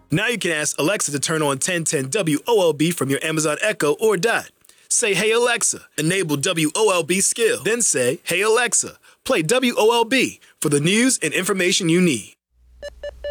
Now you can ask Alexa to turn on 1010 WOLB from your Amazon Echo or Dot. Say, "Hey Alexa, enable WOLB skill." Then say, "Hey Alexa, play WOLB for the news and information you need."